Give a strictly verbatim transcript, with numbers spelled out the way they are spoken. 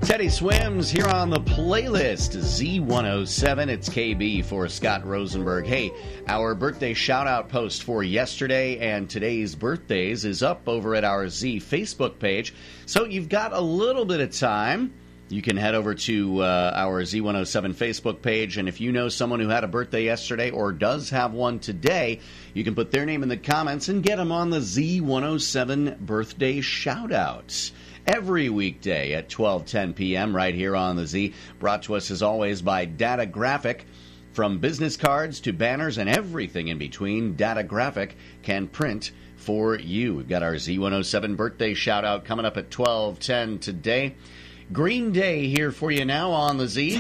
Teddy Swims here on the playlist, Z one oh seven. It's K B for Scott Rosenberg. Hey, our birthday shout-out post for yesterday and today's birthdays is up over at our Z Facebook page. So you've got a little bit of time. You can head over to uh, our Z one oh seven Facebook page, and if you know someone who had a birthday yesterday or does have one today, you can put their name in the comments and get them on the Z one oh seven birthday shout-outs. Every weekday at twelve ten p.m. right here on the Z. Brought to us, as always, by Data Graphic. From business cards to banners and everything in between, Data Graphic can print for you. We've got our Z one oh seven birthday shout-out coming up at twelve ten today. Green Day here for you now on the Z.